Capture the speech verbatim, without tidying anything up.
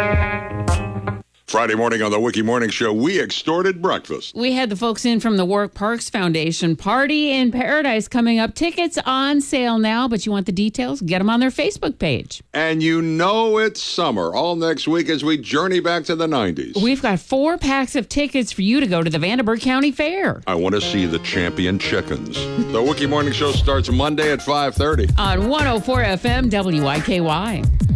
Friday morning on the Wiki Morning Show, we extorted breakfast. We had the folks in from the Warwick Parks Foundation. Party in Paradise coming up. Tickets on sale now, but you want the details? Get them on their Facebook page. And you know it's summer all next week as we journey back to the nineties. We've got four packs of tickets for you to go to the Vandenberg County Fair. I want to see the champion chickens. The Wiki Morning Show starts Monday at five thirty. On one oh four F M W I K Y.